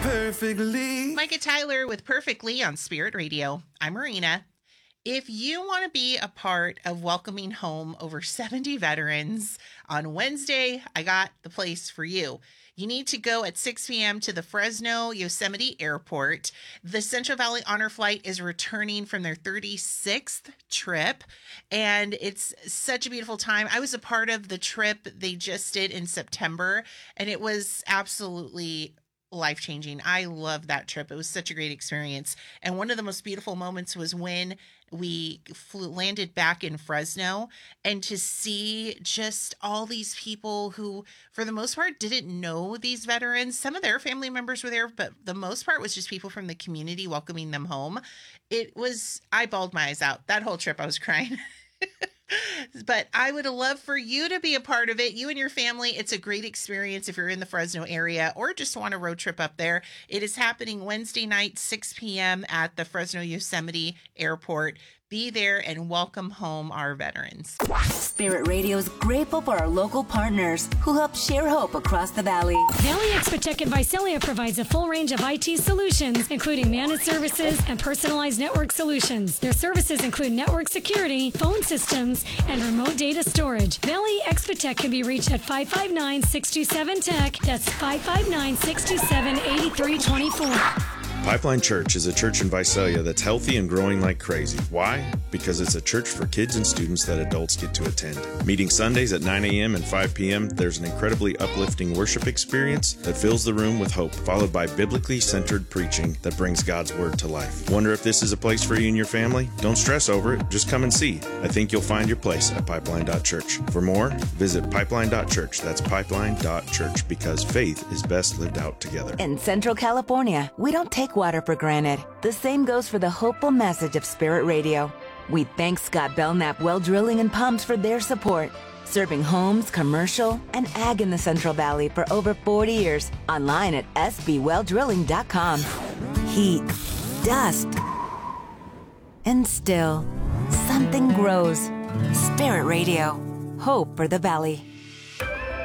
Perfectly. Micah Tyler with Perfectly on Spirit Radio. I'm Marina. If you want to be a part of welcoming home over 70 veterans on Wednesday, I got the place for you. You need to go at 6 p.m. to the Fresno Yosemite Airport. The Central Valley Honor Flight is returning from their 36th trip, and it's such a beautiful time. I was a part of the trip they just did in September, and it was absolutely life-changing. I love that trip. It was such a great experience. And one of the most beautiful moments was when we landed back in Fresno, and to see just all these people who, for the most part, didn't know these veterans. Some of their family members were there, but the most part was just people from the community welcoming them home. I bawled my eyes out. That whole trip, I was crying. But I would love for you to be a part of it. You and your family. It's a great experience if you're in the Fresno area or just want a road trip up there. It is happening Wednesday night, 6 p.m. at the Fresno Yosemite Airport. Be there and welcome home our veterans. Spirit Radio is grateful for our local partners who help share hope across the valley. Valley Expotech in Visalia provides a full range of IT solutions, including managed services and personalized network solutions. Their services include network security, phone systems, and remote data storage. Valley Expotech can be reached at 559-627-TECH. That's 559-627-8324. Pipeline Church is a church in Visalia that's healthy and growing like crazy. Why? Because it's a church for kids and students that adults get to attend. Meeting Sundays at 9 a.m. and 5 p.m., there's an incredibly uplifting worship experience that fills the room with hope, followed by biblically centered preaching that brings God's Word to life. Wonder if this is a place for you and your family? Don't stress over it. Just come and see. I think you'll find your place at Pipeline.Church. For more, visit Pipeline.Church. That's Pipeline.Church, because faith is best lived out together. In Central California, we don't take water for granted. The same goes for the hopeful message of Spirit Radio. We thank Scott Belknap Well Drilling and Pumps for their support, serving homes, commercial, and ag in the Central Valley for over 40 years. Online at sbwelldrilling.com. Heat, dust, and still, something grows. Spirit Radio. Hope for the Valley.